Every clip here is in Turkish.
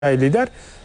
lider.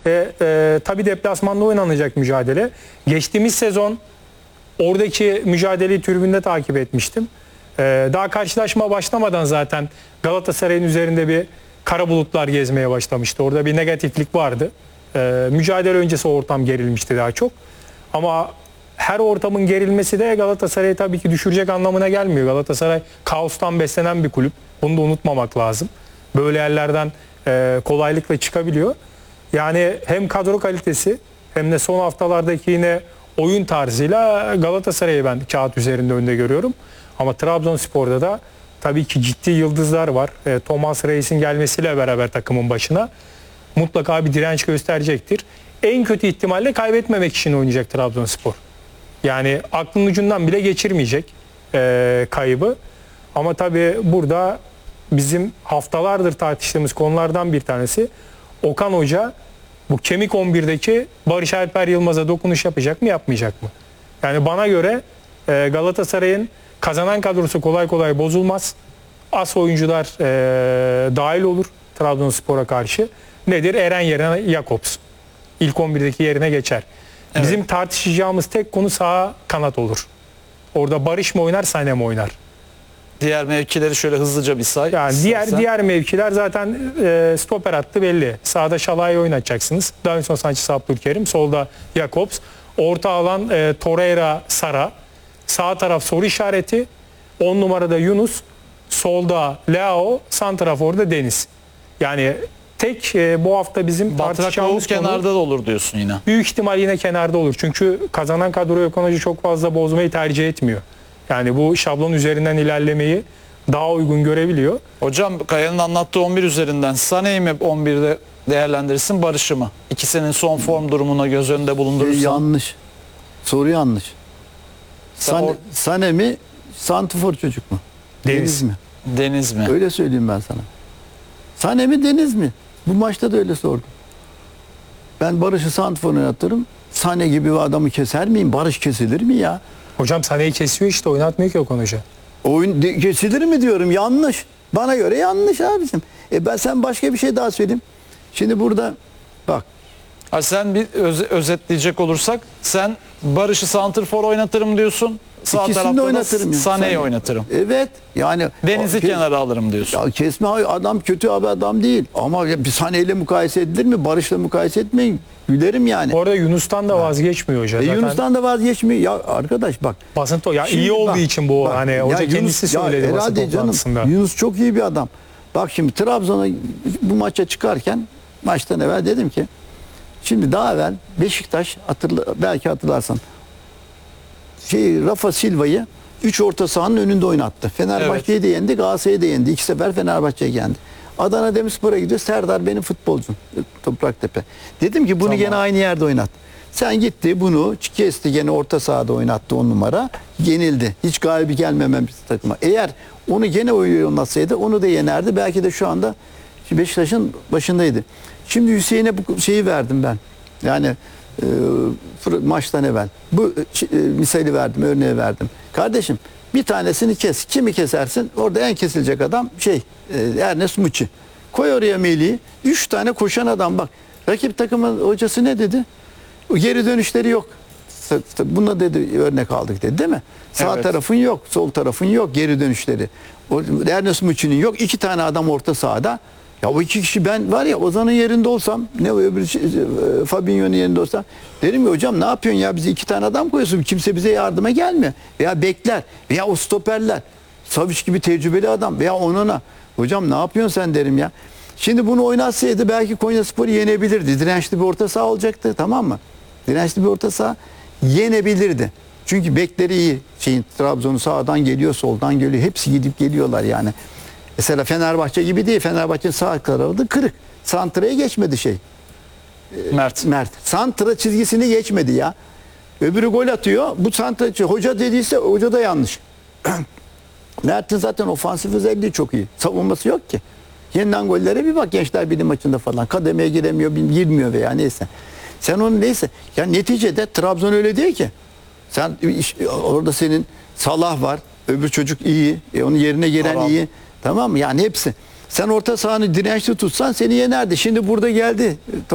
Tabii deplasmanda oynanacak mücadele. Geçtiğimiz sezon oradaki mücadeleyi tribünde takip etmiştim. Daha karşılaşma başlamadan zaten Galatasaray'ın üzerinde bir kara bulutlar gezmeye başlamıştı. Orada bir negatiflik vardı. Mücadele öncesi ortam gerilmişti daha çok. Ama her ortamın gerilmesi de Galatasaray'ı tabii ki düşürecek anlamına gelmiyor. Galatasaray kaostan beslenen bir kulüp. Bunu da unutmamak lazım. Böyle yerlerden kolaylıkla çıkabiliyor. Yani hem kadro kalitesi hem de son haftalardaki yine oyun tarzıyla Galatasaray'ı ben kağıt üzerinde önde görüyorum. Ama Trabzonspor'da da tabii ki ciddi yıldızlar var. Thomas Reis'in gelmesiyle beraber takımın başına mutlaka bir direnç gösterecektir. En kötü ihtimalle kaybetmemek için oynayacak Trabzonspor. Yani aklının ucundan bile geçirmeyecek kaybı. Ama tabii burada bizim haftalardır tartıştığımız konulardan bir tanesi Okan Hoca bu kemik 11'deki Barış Alper Yılmaz'a dokunuş yapacak mı yapmayacak mı? Yani bana göre Galatasaray'ın kazanan kadrosu kolay kolay bozulmaz. As oyuncular dahil olur Trabzonspor'a karşı. Nedir? Eren yerine Jakobs. İlk 11'deki yerine geçer. Evet. Bizim tartışacağımız tek konu sağ kanat olur. Orada Barış mı oynar, Sané mi oynar? Diğer mevkileri şöyle hızlıca bir say. Yani diğer mevkiler zaten stoper hattı belli. Sağda Şalay'ı oynatacaksınız. Davinson Sanchez, Abdülkerim. Solda Jakobs. Orta alan Torreira, Sara. Sağ taraf soru işareti. 10 numarada Yunus. Solda Leao. Santrafor'da Deniz. Yani tek bu hafta bizim tartışacağımız konu kenarda da olur diyorsun yine. Büyük ihtimal yine kenarda olur. Çünkü kazanan kadroyu Okan Hoca çok fazla bozmayı tercih etmiyor. Yani bu şablon üzerinden ilerlemeyi daha uygun görebiliyor. Hocam Kaya'nın anlattığı 11 üzerinden Sané'yi mi 11'de değerlendirirsin, Barış'ı mı? İkisinin son form durumuna göz önünde bulundurursan. Yanlış. Soru yanlış. Sané mi? Santifor çocuk mu? Deniz mi? Deniz mi? Öyle söyleyeyim ben sana. Sané mi Deniz mi? Bu maçta da öyle sordum. Ben Barış'ı santifor oynatırım. Sané gibi bir adamı keser miyim? Barış kesilir mi ya? Hocam Sané'yi kesiyor işte, oynatmıyor ki Okan Hoca. Kesilir mi diyorum, yanlış. Bana göre yanlış abicim. Sen başka bir şey daha söyleyeyim. Şimdi burada bak. Sen bir özetleyecek olursak sen Barış'ı santrfor oynatırım diyorsun. Sağ İkisini tarafta oynatırım. Sané'yi oynatırım. Evet. Yani Deniz'i kenara alırım diyorsun. Ya kesme adam kötü abi adam değil. Ama bir Sané ile mukayese edilir mi? Barış'la mukayese etmeyin. Gülerim yani. Orada Yunus'tan da vazgeçmiyor hoca. Yunus'tan da vazgeçmiyor. Ya arkadaş bak. Basın iyi olduğu bak, için bu bak, hani hoca Yunus, kendisi söyledi basın toplantısında. Yunus çok iyi bir adam. Bak şimdi Trabzon'a bu maça çıkarken maçtan evvel dedim ki şimdi daha evvel Beşiktaş belki hatırlarsan Rafa Silva'yı 3 orta sahanın önünde oynattı. Fenerbahçe'yi de yendi, Galatasaray'ı da yendi. 2 sefer Fenerbahçe'ye yendi. Adana Demirspor'a gidiyor. Serdar benim futbolcum. Topraktepe. Dedim ki bunu gene aynı yerde oynat. Sen gitti bunu kesti, gene orta sahada oynattı 10 numara. Yenildi. Hiç galibi gelmememiz takıma. Eğer onu gene oynatsaydı onu da yenerdi. Belki de şu anda Beşiktaş'ın başındaydı. Şimdi Hüseyin'e bu şeyi verdim ben. Yani maçtan evvel. Bu misali verdim, örneği verdim. Kardeşim bir tanesini kes. Kimi kesersin? Orada en kesilecek adam Ernest Muçi. Koy oraya Melih'i. 3 tane koşan adam bak. Rakip takımın hocası ne dedi? O geri dönüşleri yok. Buna dedi örnek aldık dedi değil mi? Sağ tarafın yok, sol tarafın yok geri dönüşleri. Ernest Muçi'nin yok. 2 tane adam orta sahada. Ya o 2 kişi ben var ya Ozan'ın yerinde olsam ne öbür Fabinho'nun yerinde olsam derim ki hocam ne yapıyorsun ya bize 2 tane adam koyuyorsun kimse bize yardıma gelmiyor. Veya bekler veya o stoperler. Savic gibi tecrübeli adam veya Onana. Hocam ne yapıyorsun sen derim ya. Şimdi bunu oynatsaydı belki Konyaspor'u yenebilirdi. Dirençli bir orta saha olacaktı tamam mı? Dirençli bir orta saha yenebilirdi. Çünkü bekleri iyi. Trabzon'un sağdan geliyor soldan geliyor. Hepsi gidip geliyorlar yani. Mesela Fenerbahçe gibi değil. Fenerbahçe'nin sağ tarafı da kırık. Santra'ya geçmedi Mert. Santra çizgisini geçmedi ya. Öbürü gol atıyor. Bu santra hoca dediyse hoca da yanlış. Mert'in zaten ofansif özelliği çok iyi. Savunması yok ki. Yeniden gollere bir bak Gençler Birliği maçında falan. Kademeye giremiyor, girmiyor veya neyse. Sen onu neyse. Ya neticede Trabzon öyle değil ki. Sen orada senin Salah var. Öbür çocuk iyi. Onun yerine gelen iyi. Tamam mı? Yani hepsi. Sen orta sahanı dirençli tutsan seni yenerdi. Şimdi burada geldi.